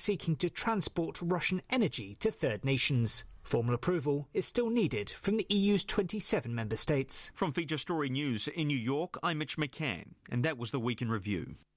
seeking to transport Russian energy to third nations. Formal approval is still needed from the EU's 27 member states. From Feature Story News in New York, I'm Mitch McCann, and that was the Week in Review.